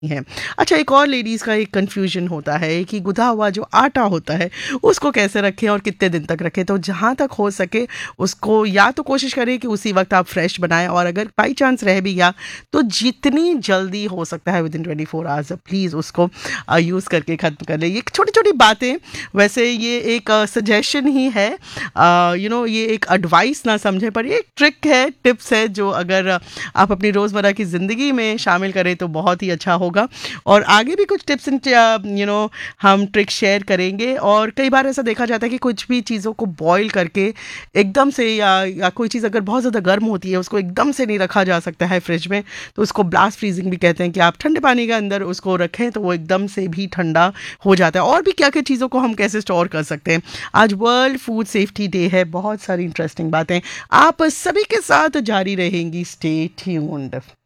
हैं। अच्छा, एक और लेडीज़ का एक कन्फ्यूजन होता है कि गुथा हुआ जो आटा होता है उसको कैसे रखें और कितने दिन तक रखें। तो जहाँ तक हो सके उसको या तो कोशिश करें कि उसी वक्त आप फ्रेश बनाएं, और अगर बाई चांस रह भी गया तो जितनी जल्दी हो सकता है विदिन 24 आवर्स प्लीज़ उसको यूज़ करके ख़त्म कर लें। ये छोटी छोटी बातें, वैसे ये एक सजेशन ही है, ये एक एडवाइस ना समझें, पर ये एक ट्रिक है, टिप्स है, जो अगर आप अपनी रोज़मर्रा की ज़िंदगी में शामिल करें तो बहुत ही अच्छा होगा। और आगे भी कुछ टिप्स एंड हम ट्रिक शेयर करेंगे। और कई बार ऐसा देखा जाता है कि कुछ भी चीज़ों को बॉईल करके एकदम से, या कोई चीज़ अगर बहुत ज़्यादा गर्म होती है उसको एकदम से नहीं रखा जा सकता है फ्रिज में, तो उसको ब्लास्ट फ्रीजिंग भी कहते हैं, कि आप ठंडे पानी के अंदर उसको रखें तो वो एकदम से भी ठंडा हो जाता है। और भी क्या क्या चीज़ों को हम कैसे स्टोर कर सकते हैं। आज वर्ल्ड फूड सेफ्टी डे है, बहुत सारी इंटरेस्टिंग बातें आप सभी के साथ जारी रहेंगी। Stay tuned.